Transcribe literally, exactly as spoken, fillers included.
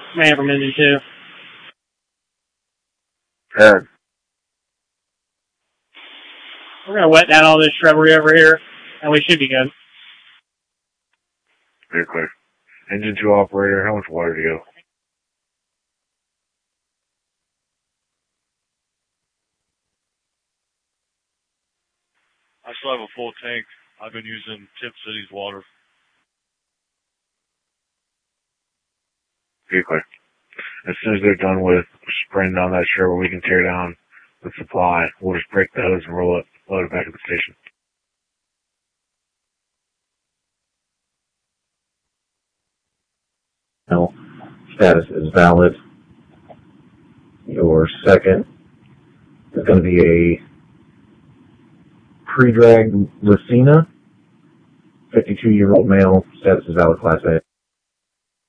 Man from engine two. Good. We're going to wet down all this shrubbery over here, and we should be good. Very clear. Engine two operator, how much water do you go? I still have a full tank. I've been using Tip City's water. Very clear. As soon as they're done with spraying down that shrubber, we can tear down the supply. We'll just break the hose and roll it, load it back at the station. Now, status is valid. Your second is going to be a pre-drag Lucina, fifty-two-year-old male, status is valid, class A.